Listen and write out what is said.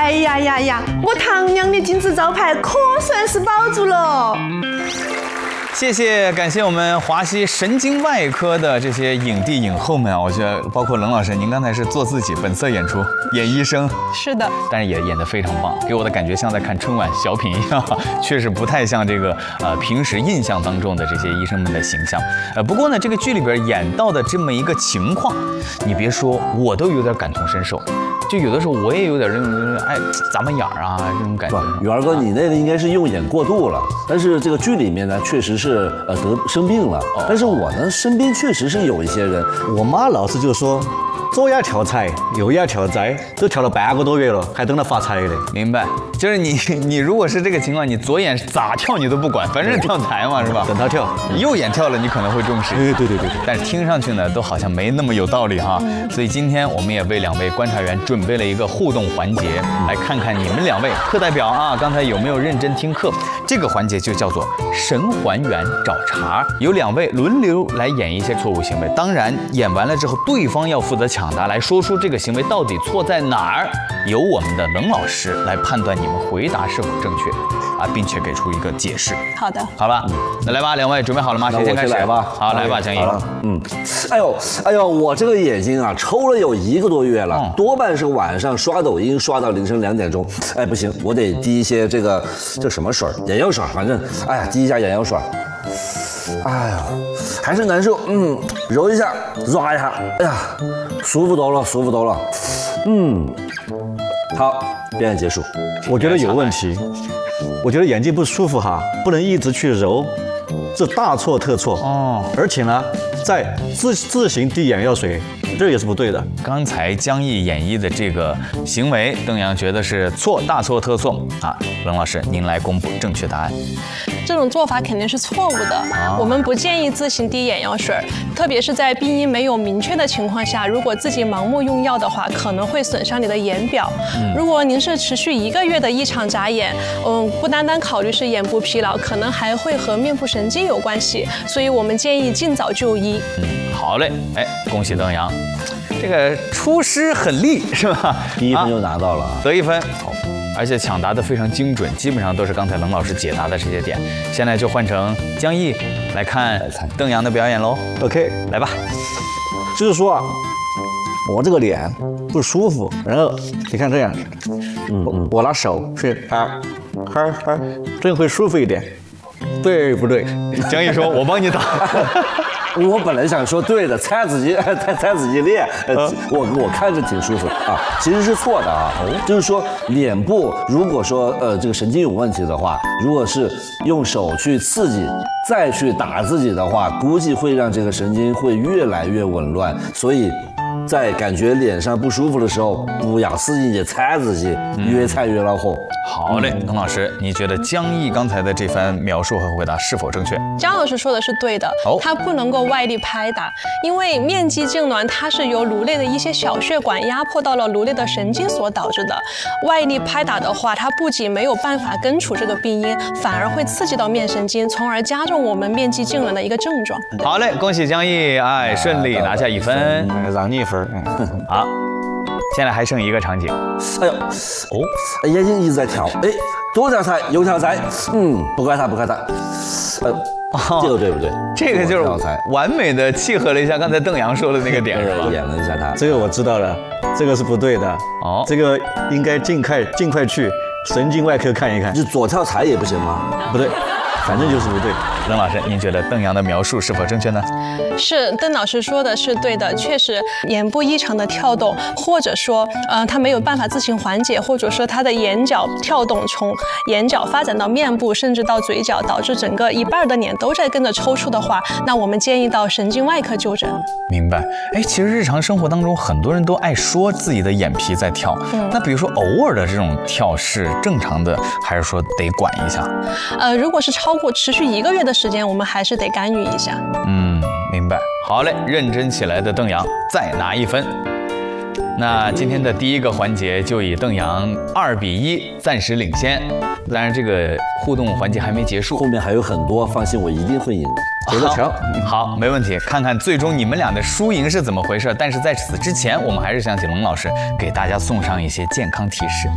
哎呀呀呀，我唐娘的金字招牌可算是保住了。 谢谢，感谢我们华西神经外科的这些影帝影后们啊！我觉得包括冷老师，您刚才是做自己本色演出，演医生， 是的， 但是也演得非常棒，给我的感觉像在看春晚小品一样，确实不太像这个平时印象当中的这些医生们的形象。不过呢，这个剧里边演到的这么一个情况，你别说，我都有点感同身受。就有的时候我也有点这种哎咂巴眼儿啊这种感觉。 宇儿哥，你那个应该是用眼过度了，但是这个剧里面呢，确实是生病了。但是我呢，身边确实是有一些人， 我妈老是就说。左眼跳财，右眼跳灾，都跳了半个多月了，还等着发财的。 明白，就是你如果是这个情况，你左眼咋跳你都不管，反正跳财嘛，是吧？ 等他跳， 右眼跳了你可能会中实。 对。 但是听上去呢，都好像没那么有道理哈。所以今天我们也为2位观察员准备了一个互动环节，来看看你们2位课代表啊，刚才有没有认真听课？这个环节就叫做神还原找茬，有2位轮流来演一些错误行为，当然演完了之后，对方要负责抢答，来说出这个行为到底错在哪儿，由我们的冷老师来判断你们回答是否正确啊，并且给出一个解释。 好的， 好吧，那来吧，2位准备好了吗？谁先开始？ 来吧。 好，来吧，江毅。 哎呦，我这个眼睛啊，抽了有1个多月了，多半是晚上刷抖音刷到凌晨2点钟。哎，不行，我得滴一些这什么水，眼药水，反正哎呀，滴一下眼药水。哎呀，还是难受，揉一下，抓一下，哎呀，舒服多了。好，表演结束。 我觉得有问题，我觉得眼睛不舒服哈，不能一直去揉，这大错特错哦。而且呢，在自行滴眼药水，这也是不对的。 刚才江毅演绎的这个行为，邓阳觉得是错，大错特错啊。冷老师，您来公布正确答案。 这种做法肯定是错误的。我们不建议自行滴眼药水，特别是在病因没有明确的情况下，如果自己盲目用药的话，可能会损伤你的眼表。如果您是持续1个月的异常眨眼，不单单考虑是眼部疲劳，可能还会和面部神经有关系，所以我们建议尽早就医。 好嘞，哎，恭喜邓阳，这个出师很力是吧？ 第1分就拿到了， 得1分。而且抢答的非常精准，基本上都是刚才冷老师解答的这些点。现在就换成江毅来看邓阳的表演喽。 OK， 来吧。 就是说啊，我这个脸不舒服，然后你看这样，我拿手去拍，这样会舒服一点，对不对？ 江毅说：“我帮你打。” 我本来想说对的，猜自己练，我看着挺舒服啊，其实是错的啊。就是说脸部如果说这个神经有问题的话，如果是用手去刺激再去打自己的话，估计会让这个神经会越来越紊乱，所以在感觉脸上不舒服的时候，不要使劲去踩自己，越踩越恼火。 好嘞，董老师，你觉得江毅刚才的这番描述和回答是否正确？ 江老师说的是对的，他不能够外力拍打，因为面肌痉挛它是由颅内的一些小血管压迫到了颅内的神经所导致的。外力拍打的话，它不仅没有办法根除这个病因，反而会刺激到面神经，从而加重我们面肌痉挛的一个症状。 好嘞，恭喜江毅，哎，顺利拿下1分， 让你1分。 好。现在还剩1个场景， 哎呦，眼睛一直在跳，哎，左跳财，右跳财，不怪他，哎呦，这个对不对？ 这个就是完美的契合了一下刚才邓阳说的那个点，是吧？ 演了一下他， 这个我知道了，这个是不对的，这个应该尽快去神经外科看一看。 就左跳财也不行吗？ 不对。反正就是不对。 冷老师，您觉得邓阳的描述是否正确呢？ 是，邓老师说的是对的，确实眼部异常的跳动，或者说他没有办法自行缓解，或者说他的眼角跳动从眼角发展到面部，甚至到嘴角，导致整个一半的脸都在跟着抽搐的话，那我们建议到神经外科就诊。 明白。哎，其实日常生活当中很多人都爱说自己的眼皮在跳，那比如说偶尔的这种跳是正常的，还是说得管一下？ 如果是超过持续1个月的时间，我们还是得干预一下。 明白。好嘞，认真起来的邓阳再拿1分。那今天的第一个环节就以邓阳2比1暂时领先，当然这个互动环节还没结束， 后面还有很多，放心，我一定会赢。 走着瞧。 好，没问题，看看最终你们俩的输赢是怎么回事。但是在此之前，我们还是想请龙老师给大家送上一些健康提示。